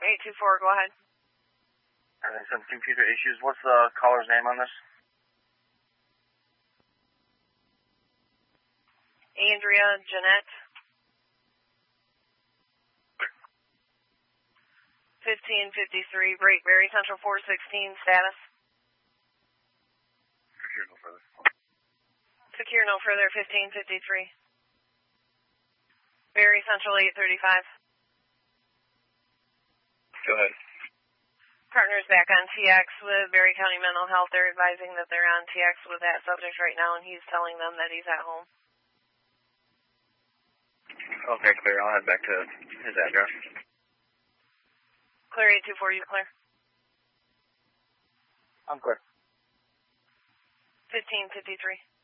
824, go ahead. Some computer issues. What's the caller's name on this? Andrea Jeanette. 1553, Brakeberry Central 416, status. Secure no further. Secure no further, 1553. Berry Central 835. Go ahead. Partners back on TX with Berry County Mental Health. They're advising that they're on TX with that subject right now, and he's telling them that he's at home. Okay, clear. I'll head back to his address. Clear 824, you clear? I'm clear. 1553.